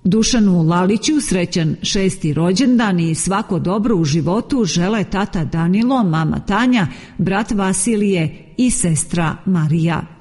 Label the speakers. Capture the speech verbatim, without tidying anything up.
Speaker 1: Dušanu Laliću srećan šesti rođendan i svako dobro u životu žele tata Danilo, mama Tanja, brat Vasilije i sestra Marija.